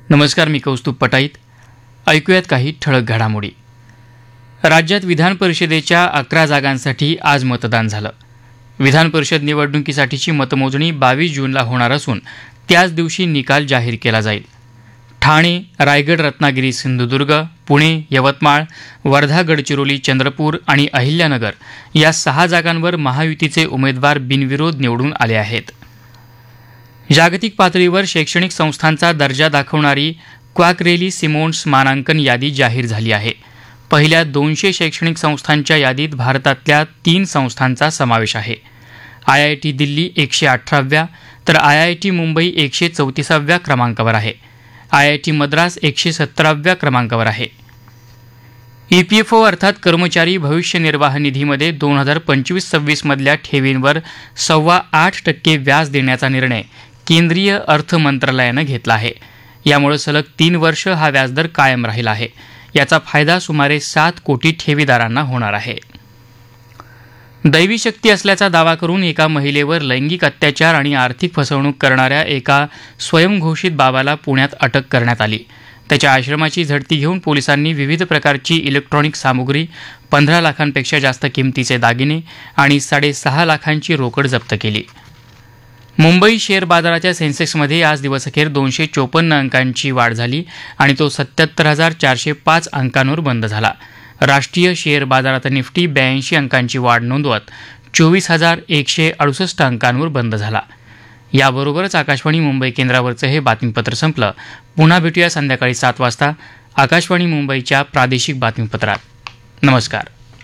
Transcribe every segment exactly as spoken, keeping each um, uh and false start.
नमस्कार, मी कौस्तुभ पटाईत. ऐकूयात काही ठळक घडामोडी. राज्यात विधान परिषदेच्या अकरा जागांसाठी आज मतदान झालं. विधान परिषद निवडणुकीसाठीची मतमोजणी बावीस जूनला होणार असून त्याच दिवशी निकाल जाहीर केला जाईल. ठाणे, रायगड, रत्नागिरी, सिंधुदुर्ग, पुणे, यवतमाळ, वर्धा, गडचिरोली, चंद्रपूर आणि अहिल्यानगर या सहा जागांवर महायुतीचे उमेदवार बिनविरोध निवडून आले आहेत. जागतिक पातळीवर शैक्षणिक संस्थांचा दर्जा दाखवणारी क्वाकरेली सिमोन्स मानांकन यादी जाहीर झाली आहे. पहिल्या दोनशे शैक्षणिक संस्थांच्या यादीत भारतातल्या तीन संस्थांचा समावेश आहे. आय आय टी दिल्ली एकशे अठराव्या तर आय आय टी मुंबई एकशे चौतीसाव्या क्रमांकावर आहे. आय आय टी मद्रास एकशे सत्तराव्या क्रमांकावर आहे. ई पी एफ ओ अर्थात कर्मचारी भविष्य निर्वाह निधीमध्ये दोन हजार पंचवीस सव्वीसमधल्या ठेवींवर सव्वा आठ टक्के व्याज देण्याचा निर्णय केंद्रीय अर्थ मंत्रालयानं घेतला आहे. यामुळे सलग तीन वर्ष हा व्याजदर कायम राहिला आहे. याचा फायदा सुमारे सात कोटी ठेवीदारांना होणार आहे. दैवी शक्ती असल्याचा दावा करून एका महिलेवर लैंगिक अत्याचार आणि आर्थिक फसवणूक करणाऱ्या एका स्वयंघोषित बाबाला पुण्यात अटक करण्यात आली. त्याच्या आश्रमाची झडती घेऊन पोलिसांनी विविध प्रकारची इलेक्ट्रॉनिक सामुग्री, पंधरा लाखांपेक्षा जास्त किमतीचे दागिने आणि साडेसहा लाखांची रोकड जप्त केली. मुंबई शेअर बाजाराच्या सेन्सेक्समध्ये आज दिवसअखेर दोनशे चोपन्न अंकांची वाढ झाली आणि तो सत्याहत्तर हजार चारशे पाच अंकांवर बंद झाला. राष्ट्रीय शेअर बाजारात निफ्टी ब्याऐंशी अंकांची वाढ नोंदवत चोवीस हजार एकशे अडुसष्ट अंकांवर बंद झाला. याबरोबरच आकाशवाणी मुंबई केंद्रावरचं हे बातमीपत्र संपलं. पुन्हा भेटूया संध्याकाळी सात वाजता आकाशवाणी मुंबईच्या प्रादेशिक बातमीपत्रात. नमस्कार.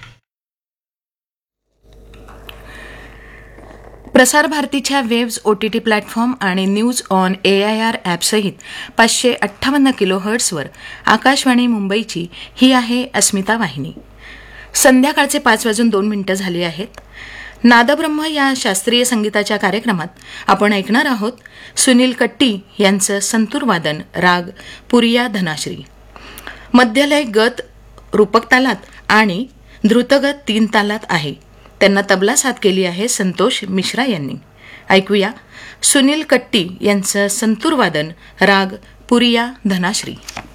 प्रसार भारतीच्या waves O T T platform आणि news on A I R ॲपसहित पाचशे अठ्ठावन्न किलो हर्ट्सवर आकाशवाणी मुंबईची ही आहे अस्मिता वाहिनी. संध्याकाळचे पाच वाजून दोन मिनिटं झाली आहेत. नादब्रह्म या शास्त्रीय संगीताच्या कार्यक्रमात आपण ऐकणार आहोत सुनील कट्टी यांचं संतूर वादन राग पुरिया धनाश्री. मध्यलय गत रूपक तालात आणि द्रुतगत तीन तालात आहे. त्यांना तबला साथ केली आहे संतोष मिश्रा यांनी. ऐकूया सुनील कट्टी यांचं संतूर वादन राग पुरिया धनाश्री.